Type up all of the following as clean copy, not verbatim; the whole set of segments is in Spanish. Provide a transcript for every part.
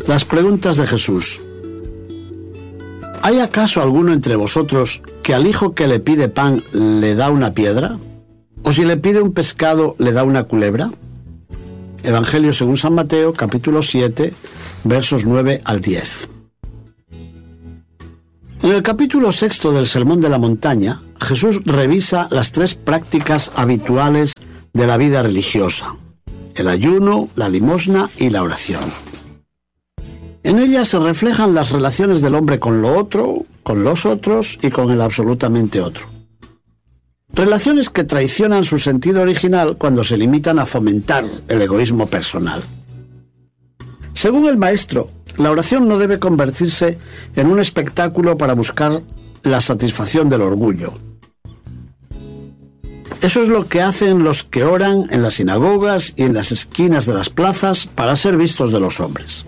Las preguntas de Jesús. ¿Hay acaso alguno entre vosotros que al hijo que le pide pan le da una piedra? ¿O si le pide un pescado le da una culebra? Evangelio según San Mateo, capítulo 7, versos 9 al 10. En el capítulo 6 del Sermón de la Montaña, Jesús revisa las tres prácticas habituales de la vida religiosa: el ayuno, la limosna y la oración. En ellas se reflejan las relaciones del hombre con lo otro, con los otros y con el absolutamente otro. Relaciones que traicionan su sentido original cuando se limitan a fomentar el egoísmo personal. Según el Maestro, la oración no debe convertirse en un espectáculo para buscar la satisfacción del orgullo. Eso es lo que hacen los que oran en las sinagogas y en las esquinas de las plazas para ser vistos de los hombres.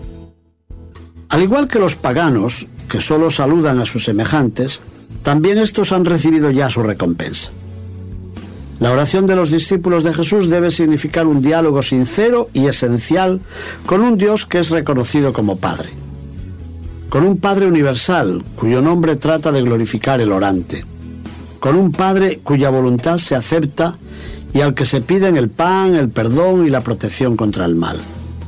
Al igual que los paganos, que solo saludan a sus semejantes, también estos han recibido ya su recompensa. La oración de los discípulos de Jesús debe significar un diálogo sincero y esencial con un Dios que es reconocido como Padre. Con un Padre universal, cuyo nombre trata de glorificar el orante. Con un Padre cuya voluntad se acepta y al que se piden el pan, el perdón y la protección contra el mal.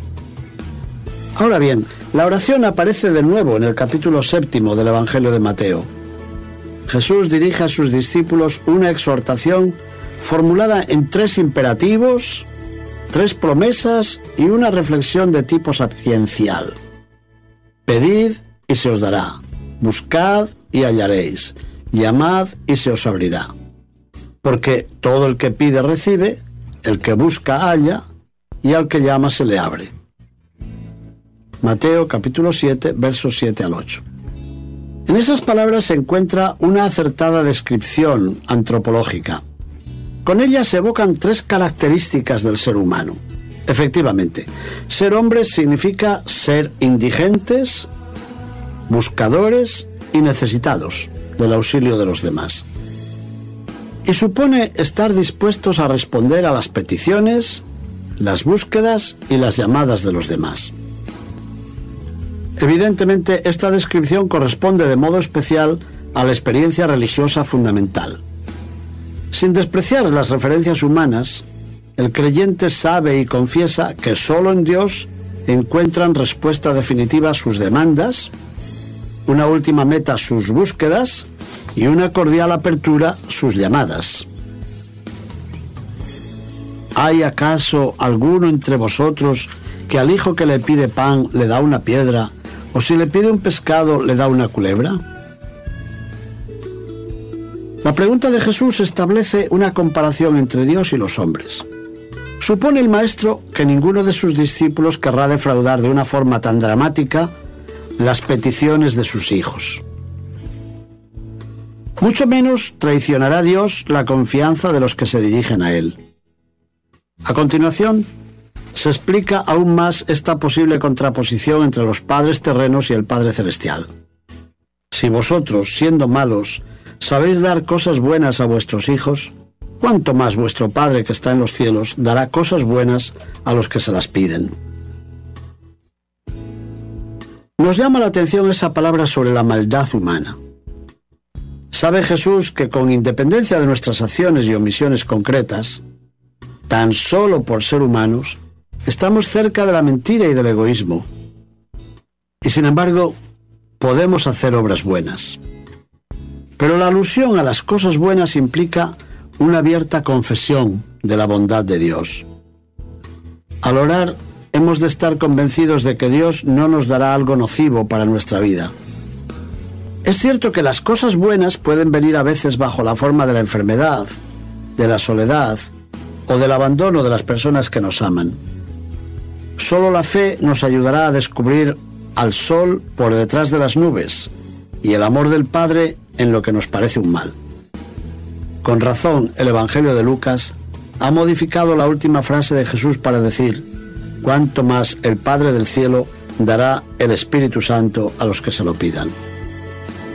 Ahora bien, la oración aparece de nuevo en el capítulo 7 del Evangelio de Mateo. Jesús dirige a sus discípulos una exhortación formulada en tres imperativos, tres promesas y una reflexión de tipo sapiencial. Pedid y se os dará, buscad y hallaréis, llamad y se os abrirá. Porque todo el que pide recibe, el que busca halla, y al que llama se le abre. Mateo capítulo 7, versos 7 al 8. En esas palabras se encuentra una acertada descripción antropológica. Con ellas se evocan tres características del ser humano. Efectivamente, ser hombres significa ser indigentes, buscadores y necesitados del auxilio de los demás. Y supone estar dispuestos a responder a las peticiones, las búsquedas y las llamadas de los demás. Evidentemente, esta descripción corresponde de modo especial a la experiencia religiosa fundamental. Sin despreciar las referencias humanas, el creyente sabe y confiesa que solo en Dios encuentran respuesta definitiva a sus demandas, una última meta sus búsquedas y una cordial apertura sus llamadas. ¿Hay acaso alguno entre vosotros que al hijo que le pide pan le da una piedra, o si le pide un pescado le da una culebra? La pregunta de Jesús establece una comparación entre Dios y los hombres. Supone el Maestro que ninguno de sus discípulos querrá defraudar de una forma tan dramática las peticiones de sus hijos. Mucho menos traicionará Dios la confianza de los que se dirigen a Él. A continuación, se explica aún más esta posible contraposición entre los padres terrenos y el Padre celestial. Si vosotros, siendo malos, sabéis dar cosas buenas a vuestros hijos, ¿cuánto más vuestro Padre que está en los cielos dará cosas buenas a los que se las piden? Nos llama la atención esa palabra sobre la maldad humana. Sabe Jesús que con independencia de nuestras acciones y omisiones concretas, tan solo por ser humanos, estamos cerca de la mentira y del egoísmo. Y sin embargo, podemos hacer obras buenas. Pero la alusión a las cosas buenas implica una abierta confesión de la bondad de Dios. Al orar, hemos de estar convencidos de que Dios no nos dará algo nocivo para nuestra vida. Es cierto que las cosas buenas pueden venir a veces bajo la forma de la enfermedad, de la soledad o del abandono de las personas que nos aman. Solo la fe nos ayudará a descubrir al sol por detrás de las nubes y el amor del Padre en lo que nos parece un mal. Con razón, el Evangelio de Lucas ha modificado la última frase de Jesús para decir: cuánto más el Padre del cielo dará el Espíritu Santo a los que se lo pidan.